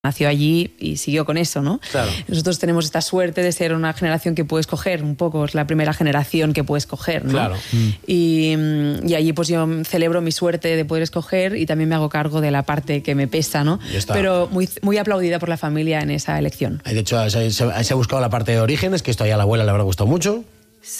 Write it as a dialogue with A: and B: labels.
A: nació allí y siguió con eso, ¿no?
B: Claro.
A: Nosotros tenemos esta suerte de ser una generación que puede escoger, un poco, es la primera generación que puede escoger, ¿no?
B: Claro.
A: Y allí pues yo celebro mi suerte de poder escoger y también me hago cargo de la parte que me pesa, ¿no? Pero muy aplaudida por la familia en esa elección.
B: De hecho, se ha buscado la parte de orígenes, que esto a la abuela le habrá gustado mucho.